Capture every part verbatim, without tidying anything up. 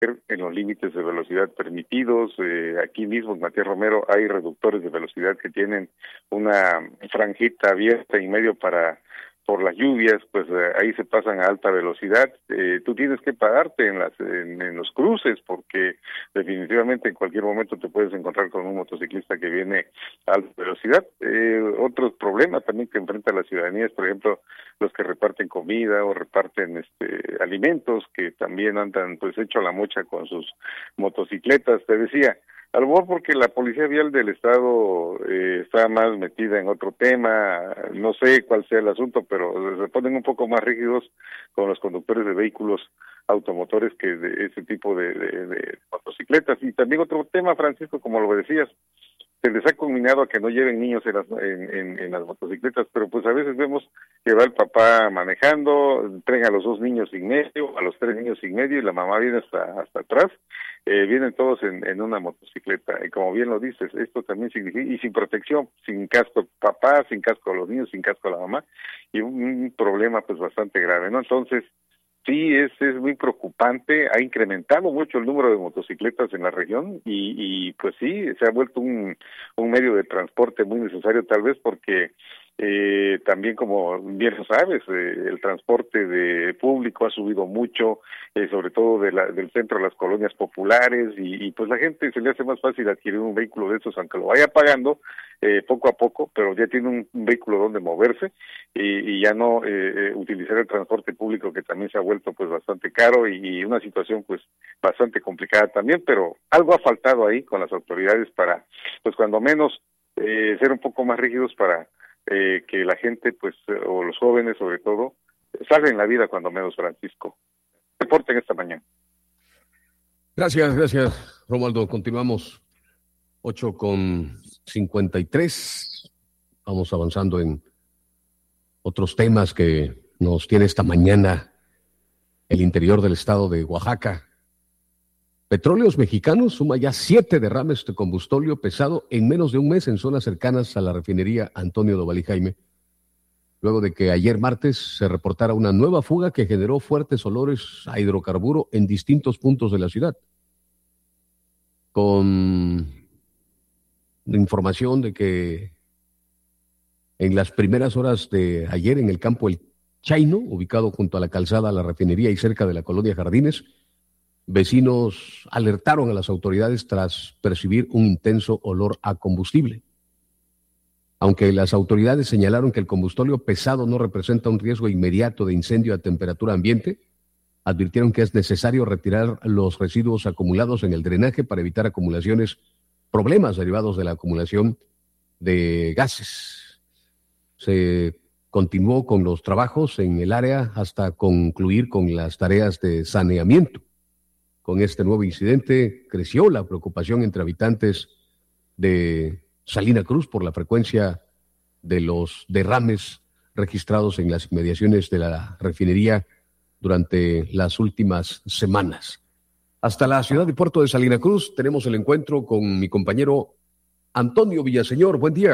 en los límites de velocidad permitidos. Eh, aquí mismo en Matías Romero hay reductores de velocidad que tienen una franjita abierta en medio para por las lluvias, pues eh, ahí se pasan a alta velocidad. Eh, tú tienes que pararte en las en, en los cruces porque definitivamente en cualquier momento te puedes encontrar con un motociclista que viene a alta velocidad. Eh, otro problema también que enfrenta la ciudadanía es, por ejemplo, los que reparten comida o reparten este alimentos, que también andan pues hecho la mocha con sus motocicletas. Te decía, a lo mejor porque la Policía Vial del Estado eh, está más metida en otro tema, no sé cuál sea el asunto, pero se ponen un poco más rígidos con los conductores de vehículos automotores que de ese tipo de, de, de motocicletas. Y también otro tema, Francisco, como lo decías, se les ha combinado a que no lleven niños en las, en, en, en las motocicletas, pero pues a veces vemos que va el papá manejando, traen a los dos niños sin medio, a los tres niños sin medio, y la mamá viene hasta hasta atrás, eh, vienen todos en, en una motocicleta, y como bien lo dices, esto también significa, y sin protección, sin casco papá, sin casco a los niños, sin casco a la mamá, y un, un problema pues bastante grave, ¿no? Entonces, sí, es, es muy preocupante, ha incrementado mucho el número de motocicletas en la región y, y pues sí, se ha vuelto un, un medio de transporte muy necesario tal vez porque eh, también como bien lo sabes, eh, el transporte de público ha subido mucho, eh, sobre todo de la, del centro de las colonias populares y, y pues la gente se le hace más fácil adquirir un vehículo de estos aunque lo vaya pagando eh, poco a poco, pero ya tiene un, un vehículo donde moverse y, y ya no eh, utilizar el transporte público que también se ha vuelto pues bastante caro y, y una situación pues bastante complicada también, pero algo ha faltado ahí con las autoridades para pues cuando menos eh, ser un poco más rígidos para eh, que la gente pues o los jóvenes sobre todo salven la vida cuando menos, Francisco. Reporten esta mañana. Gracias, gracias, Romualdo. Continuamos ocho con cincuenta y tres. Vamos avanzando en otros temas que nos tiene esta mañana el interior del estado de Oaxaca. Petróleos Mexicanos suma ya siete derrames de combustible pesado en menos de un mes en zonas cercanas a la refinería Antonio Doval y Jaime, luego de que ayer martes se reportara una nueva fuga que generó fuertes olores a hidrocarburo en distintos puntos de la ciudad. Con información de que en las primeras horas de ayer en el campo El Chaino, ubicado junto a la calzada a la refinería y cerca de la colonia Jardines, vecinos alertaron a las autoridades tras percibir un intenso olor a combustible. Aunque las autoridades señalaron que el combustible pesado no representa un riesgo inmediato de incendio a temperatura ambiente, advirtieron que es necesario retirar los residuos acumulados en el drenaje para evitar acumulaciones, problemas derivados de la acumulación de gases. Se continuó con los trabajos en el área hasta concluir con las tareas de saneamiento. Con este nuevo incidente creció la preocupación entre habitantes de Salina Cruz por la frecuencia de los derrames registrados en las inmediaciones de la refinería durante las últimas semanas. Hasta la ciudad y puerto de Salina Cruz tenemos el encuentro con mi compañero Antonio Villaseñor. Buen día.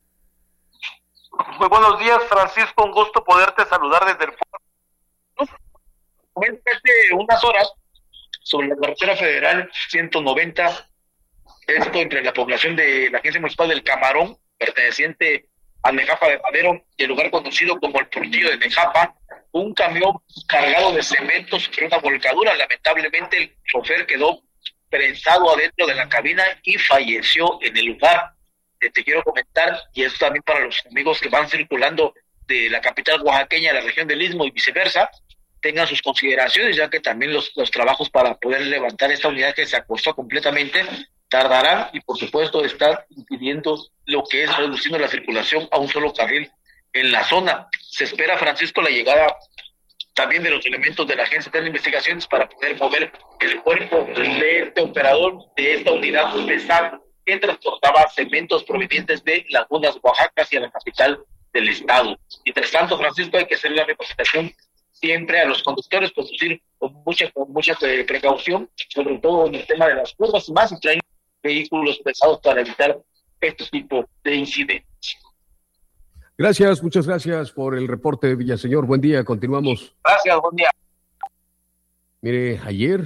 Muy buenos días, Francisco. Un gusto poderte saludar desde el puerto. Hace unas horas sobre la carretera federal ciento noventa, esto entre la población de la agencia municipal del Camarón, perteneciente a Nejapa de Madero, y el lugar conocido como el Portillo de Nejapa, un camión cargado de cemento sufrió una volcadura. Lamentablemente el chofer quedó prensado adentro de la cabina y falleció en el lugar. Eh, te quiero comentar, y esto también para los amigos que van circulando de la capital oaxaqueña a la región del Istmo y viceversa, tengan sus consideraciones, ya que también los, los trabajos para poder levantar esta unidad que se acostó completamente tardarán, y por supuesto está impidiendo lo que es reduciendo la circulación a un solo carril en la zona. Se espera, Francisco, la llegada también de los elementos de la Agencia de Investigaciones para poder mover el cuerpo de este operador de esta unidad pesada que transportaba cementos provenientes de Lagunas, Oaxaca, hacia la capital del estado. Mientras tanto, Francisco, hay que hacer la representación siempre a los conductores, conducir con mucha, con mucha precaución, sobre todo en el tema de las curvas y más, y traen vehículos pesados para evitar este tipo de incidentes. Gracias, muchas gracias por el reporte, Villaseñor. Buen día, continuamos. Gracias, buen día. Mire, ayer,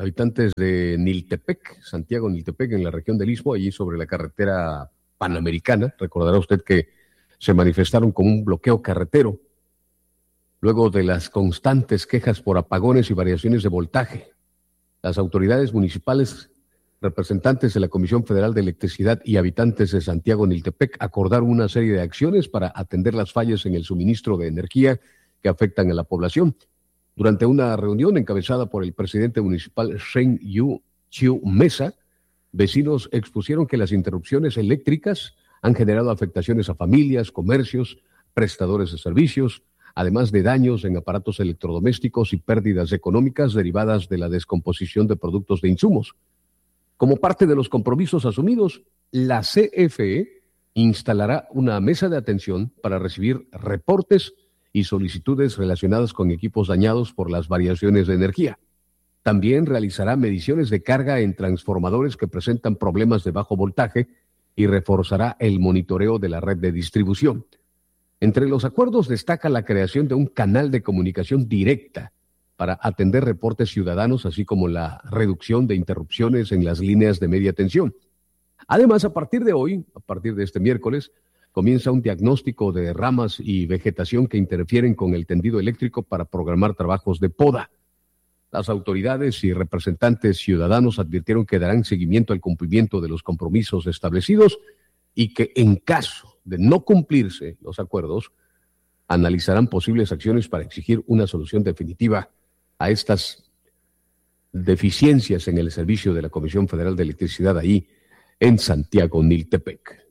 habitantes de Niltepec, Santiago Niltepec, en la región del Istmo, allí sobre la carretera Panamericana. Recordará usted que se manifestaron con un bloqueo carretero luego de las constantes quejas por apagones y variaciones de voltaje. Las autoridades municipales, representantes de la Comisión Federal de Electricidad y habitantes de Santiago Niltepec acordaron una serie de acciones para atender las fallas en el suministro de energía que afectan a la población. Durante una reunión encabezada por el presidente municipal Shen Yu Chiu Mesa, vecinos expusieron que las interrupciones eléctricas han generado afectaciones a familias, comercios, prestadores de servicios, además de daños en aparatos electrodomésticos y pérdidas económicas derivadas de la descomposición de productos de insumos. Como parte de los compromisos asumidos, la C F E instalará una mesa de atención para recibir reportes y solicitudes relacionadas con equipos dañados por las variaciones de energía. También realizará mediciones de carga en transformadores que presentan problemas de bajo voltaje y reforzará el monitoreo de la red de distribución. Entre los acuerdos destaca la creación de un canal de comunicación directa para atender reportes ciudadanos, así como la reducción de interrupciones en las líneas de media tensión. Además, a partir de hoy, a partir de este miércoles, comienza un diagnóstico de ramas y vegetación que interfieren con el tendido eléctrico para programar trabajos de poda. Las autoridades y representantes ciudadanos advirtieron que darán seguimiento al cumplimiento de los compromisos establecidos y que en caso de no cumplirse los acuerdos, analizarán posibles acciones para exigir una solución definitiva a estas deficiencias en el servicio de la Comisión Federal de Electricidad ahí en Santiago Niltepec.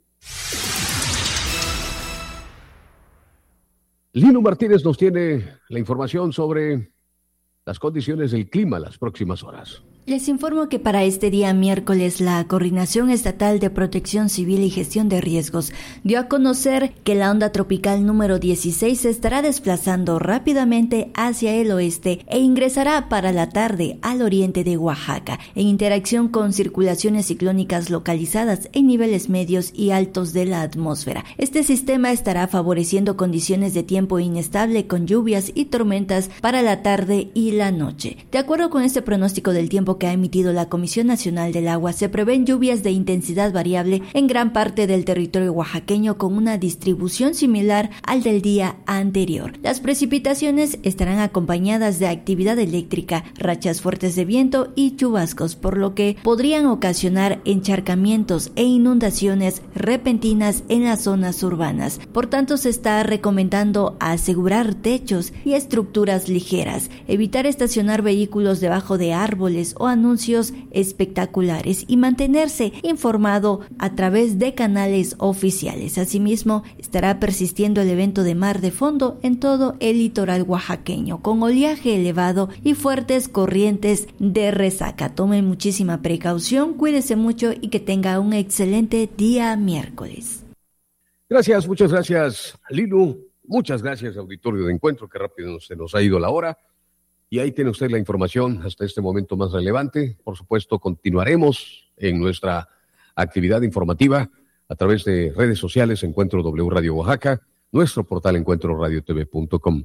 Lino Martínez nos tiene la información sobre las condiciones del clima las próximas horas. Les informo que para este día miércoles la Coordinación Estatal de Protección Civil y Gestión de Riesgos dio a conocer que la onda tropical número dieciséis se estará desplazando rápidamente hacia el oeste e ingresará para la tarde al oriente de Oaxaca, en interacción con circulaciones ciclónicas localizadas en niveles medios y altos de la atmósfera. Este sistema estará favoreciendo condiciones de tiempo inestable con lluvias y tormentas para la tarde y la noche. De acuerdo con este pronóstico del tiempo que ha emitido la Comisión Nacional del Agua, se prevén lluvias de intensidad variable en gran parte del territorio oaxaqueño con una distribución similar al del día anterior. Las precipitaciones estarán acompañadas de actividad eléctrica, rachas fuertes de viento y chubascos, por lo que podrían ocasionar encharcamientos e inundaciones repentinas en las zonas urbanas. Por tanto, se está recomendando asegurar techos y estructuras ligeras, evitar estacionar vehículos debajo de árboles o anuncios espectaculares y mantenerse informado a través de canales oficiales. Asimismo, estará persistiendo el evento de mar de fondo en todo el litoral oaxaqueño, con oleaje elevado y fuertes corrientes de resaca. Tomen muchísima precaución, cuídese mucho y que tenga un excelente día miércoles. Gracias, muchas gracias, Lilo. Muchas gracias, auditorio de Encuentro, que rápido se nos ha ido la hora. Y ahí tiene usted la información hasta este momento más relevante. Por supuesto, continuaremos en nuestra actividad informativa a través de redes sociales, Encuentro W Radio Oaxaca, nuestro portal encuentro radio t v punto com.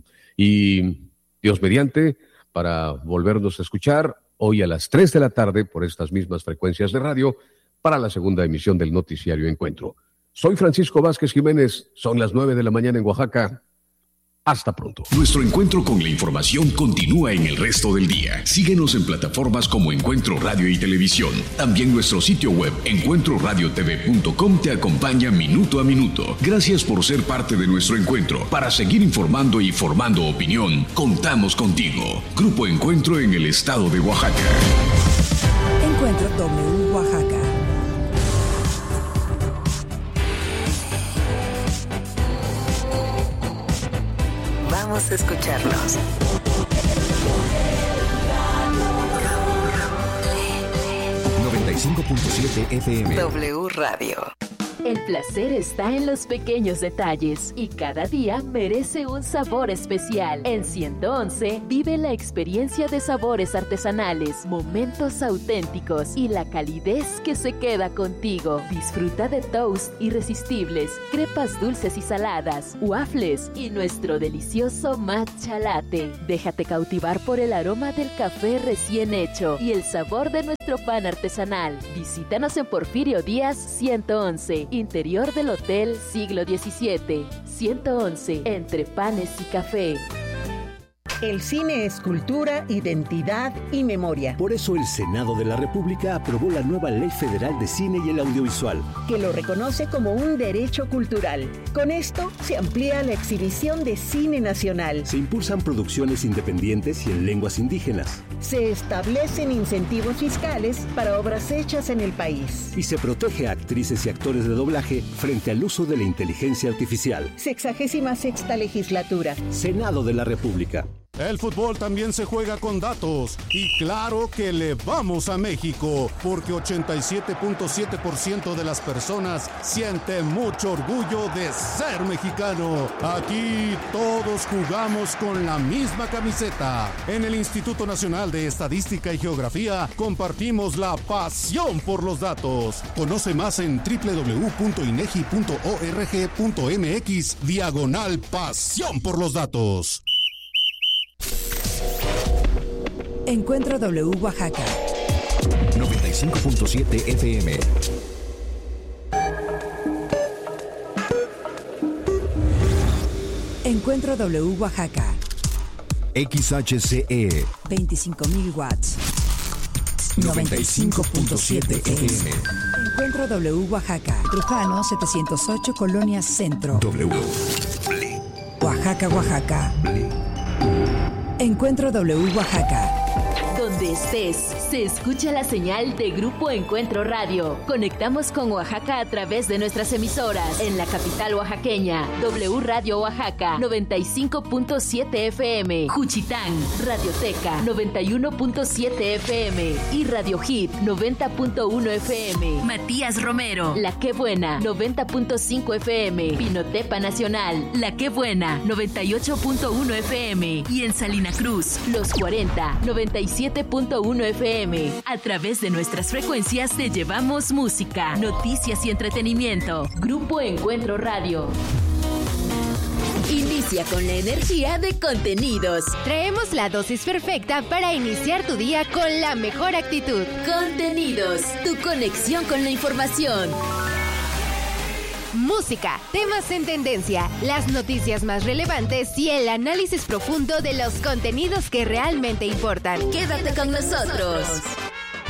Y Dios mediante, para volvernos a escuchar hoy a las tres de la tarde por estas mismas frecuencias de radio para la segunda emisión del noticiario Encuentro. Soy Francisco Vázquez Jiménez, son las nueve de la mañana en Oaxaca. Hasta pronto. Nuestro encuentro con la información continúa en el resto del día. Síguenos en plataformas como Encuentro Radio y Televisión. También nuestro sitio web encuentro radio t v punto com te acompaña minuto a minuto. Gracias por ser parte de nuestro encuentro. Para seguir informando y formando opinión, contamos contigo. Grupo Encuentro en el estado de Oaxaca. Encuentro W Oaxaca. Vamos a escucharnos. noventa y cinco punto siete F M. W Radio. El placer está en los pequeños detalles y cada día merece un sabor especial. En ciento once vive la experiencia de sabores artesanales, momentos auténticos y la calidez que se queda contigo. Disfruta de toast irresistibles, crepas dulces y saladas, waffles y nuestro delicioso matcha latte. Déjate cautivar por el aroma del café recién hecho y el sabor de nuestro pan artesanal. Visítanos en Porfirio Díaz ciento once, interior del Hotel Siglo diecisiete. ciento once, entre panes y café. El cine es cultura, identidad y memoria. Por eso el Senado de la República aprobó la nueva Ley Federal de Cine y el Audiovisual, que lo reconoce como un derecho cultural. Con esto se amplía la exhibición de cine nacional. Se impulsan producciones independientes y en lenguas indígenas. Se establecen incentivos fiscales para obras hechas en el país. Y se protege a actrices y actores de doblaje frente al uso de la inteligencia artificial. Sexagésima sexta legislatura. Senado de la República. El fútbol también se juega con datos y claro que le vamos a México porque ochenta y siete punto siete por ciento de las personas siente mucho orgullo de ser mexicano. Aquí todos jugamos con la misma camiseta. En el Instituto Nacional de Estadística y Geografía compartimos la pasión por los datos. Conoce más en doble u doble u doble u punto inegi punto org punto mx diagonal pasión por los datos. Encuentro W Oaxaca noventa y cinco punto siete F M. Encuentro W Oaxaca X H C E veinticinco mil watts noventa y cinco punto siete F M. Encuentro W Oaxaca Trujano setecientos ocho Colonia Centro. W Oaxaca, Oaxaca. Encuentro W Oaxaca. Donde estés, se escucha la señal de Grupo Encuentro Radio. Conectamos con Oaxaca a través de nuestras emisoras. En la capital oaxaqueña, W Radio Oaxaca, noventa y cinco punto siete F M. Juchitán, Radioteca, noventa y uno punto siete F M. Y Radio Hit, noventa punto uno F M. Matías Romero, La Qué Buena, noventa punto cinco F M. Pinotepa Nacional, La Qué Buena, noventa y ocho punto uno F M. Y en Salina Cruz, Los cuarenta, noventa y siete punto uno F M. A través de nuestras frecuencias te llevamos música, noticias y entretenimiento. Grupo Encuentro Radio. Inicia con la energía de contenidos. Traemos la dosis perfecta para iniciar tu día con la mejor actitud. Contenidos, tu conexión con la información. Música, temas en tendencia, las noticias más relevantes y el análisis profundo de los contenidos que realmente importan. Quédate con nosotros.